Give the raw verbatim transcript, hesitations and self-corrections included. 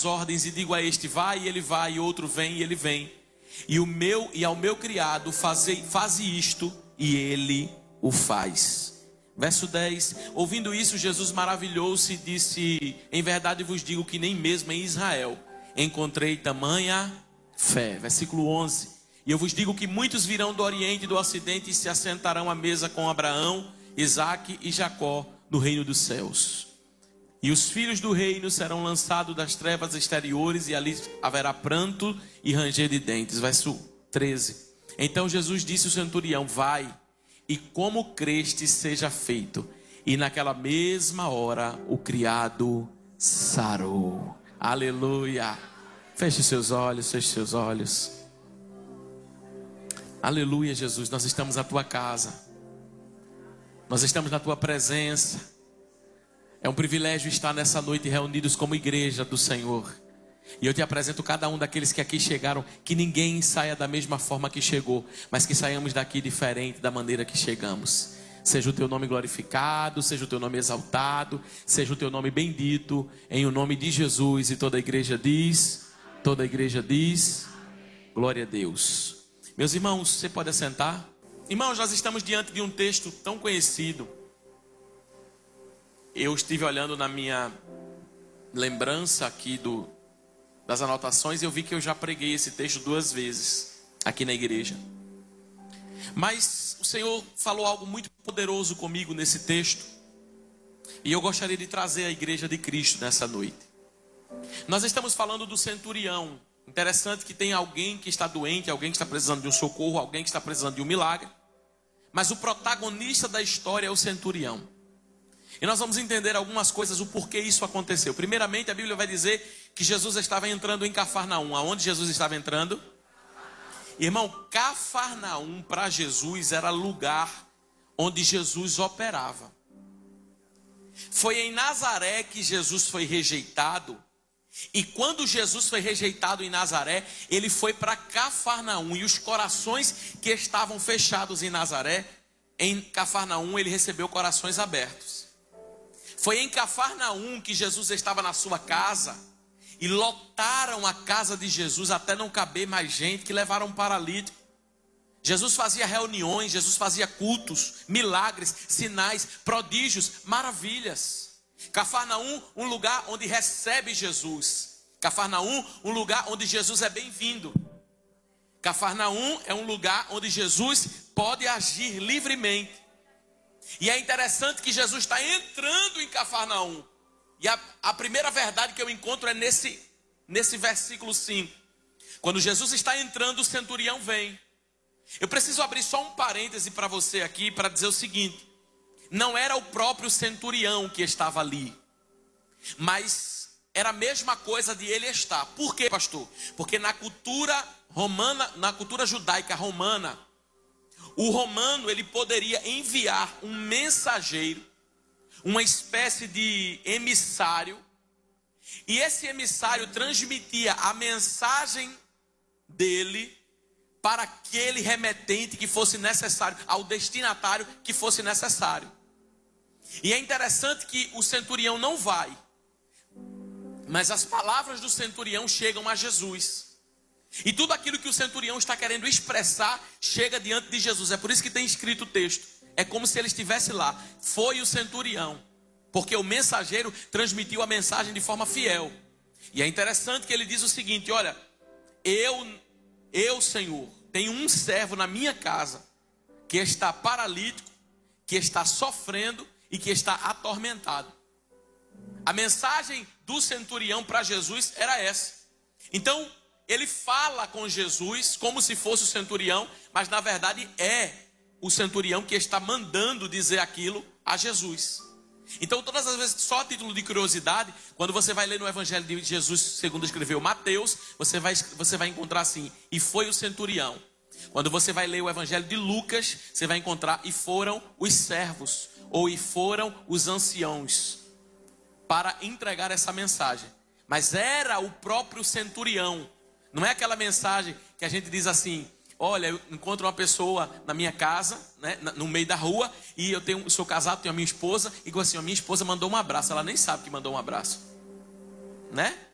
as ordens e digo a este, vai, e ele vai, e outro vem, e ele vem. E, o meu, e ao meu criado, faze, faze isto, e ele o faz. Verso dez, ouvindo isso, Jesus maravilhou-se e disse, em verdade vos digo que nem mesmo em Israel encontrei tamanha fé. Versículo onze, e eu vos digo que muitos virão do Oriente e do Ocidente e se assentarão à mesa com Abraão, Isaque e Jacó no reino dos céus. E os filhos do reino serão lançados das trevas exteriores e ali haverá pranto e ranger de dentes. Verso treze, então Jesus disse ao centurião, vai, e como creste seja feito. E naquela mesma hora o criado sarou. Aleluia. Feche seus olhos, feche seus olhos. Aleluia, Jesus, nós estamos na tua casa. Nós estamos na tua presença. É um privilégio estar nessa noite reunidos como igreja do Senhor. E eu te apresento cada um daqueles que aqui chegaram, que ninguém saia da mesma forma que chegou, mas que saiamos daqui diferente da maneira que chegamos. Seja o teu nome glorificado, seja o teu nome exaltado, seja o teu nome bendito, em o nome de Jesus. E toda a igreja diz, toda a igreja diz, glória a Deus. Meus irmãos, você pode assentar? Irmãos, nós estamos diante de um texto tão conhecido. Eu estive olhando na minha lembrança aqui do, das anotações e eu vi que eu já preguei esse texto duas vezes aqui na igreja. Mas o Senhor falou algo muito poderoso comigo nesse texto. E eu gostaria de trazer a igreja de Cristo nessa noite. Nós estamos falando do centurião. Interessante que tem alguém que está doente, alguém que está precisando de um socorro, alguém que está precisando de um milagre. Mas o protagonista da história é o centurião. E nós vamos entender algumas coisas, o porquê isso aconteceu. Primeiramente, a Bíblia vai dizer que Jesus estava entrando em Cafarnaum. Aonde Jesus estava entrando? Irmão, Cafarnaum para Jesus era lugar onde Jesus operava. Foi em Nazaré que Jesus foi rejeitado. E quando Jesus foi rejeitado em Nazaré, ele foi para Cafarnaum. E os corações que estavam fechados em Nazaré, em Cafarnaum ele recebeu corações abertos. Foi em Cafarnaum que Jesus estava na sua casa e lotaram a casa de Jesus até não caber mais gente, que levaram um paralítico. Jesus fazia reuniões, Jesus fazia cultos, milagres, sinais, prodígios, maravilhas. Cafarnaum, um lugar onde recebe Jesus. Cafarnaum, um lugar onde Jesus é bem-vindo. Cafarnaum é um lugar onde Jesus pode agir livremente. E é interessante que Jesus está entrando em Cafarnaum. E a, a primeira verdade que eu encontro é nesse, nesse versículo cinco. Quando Jesus está entrando, o centurião vem. Eu preciso abrir só um parêntese para você aqui, para dizer o seguinte. Não era o próprio centurião que estava ali, mas era a mesma coisa de ele estar. Por quê, pastor? Porque na cultura romana, na cultura judaica romana, o romano ele poderia enviar um mensageiro, uma espécie de emissário, e esse emissário transmitia a mensagem dele para aquele remetente que fosse necessário, ao destinatário que fosse necessário. E é interessante que o centurião não vai, mas as palavras do centurião chegam a Jesus. E tudo aquilo que o centurião está querendo expressar chega diante de Jesus. É por isso que tem escrito o texto. É como se ele estivesse lá. Foi o centurião, porque o mensageiro transmitiu a mensagem de forma fiel. E é interessante que ele diz o seguinte: olha, eu, eu Senhor, tenho um servo na minha casa que está paralítico, que está sofrendo e que está atormentado. A mensagem do centurião para Jesus era essa. Então ele fala com Jesus como se fosse o centurião, mas na verdade é o centurião que está mandando dizer aquilo a Jesus. Então todas as vezes, só a título de curiosidade, quando você vai ler no Evangelho de Jesus segundo escreveu Mateus, você vai, você vai encontrar assim: e foi o centurião. Quando você vai ler o Evangelho de Lucas, você vai encontrar: e foram os servos, ou e foram os anciãos, para entregar essa mensagem. Mas era o próprio centurião. Não é aquela mensagem que a gente diz assim: olha, eu encontro uma pessoa na minha casa, né, no meio da rua, e eu tenho, sou casado, tenho a minha esposa, e assim, a minha esposa mandou um abraço. Ela nem sabe que mandou um abraço, né?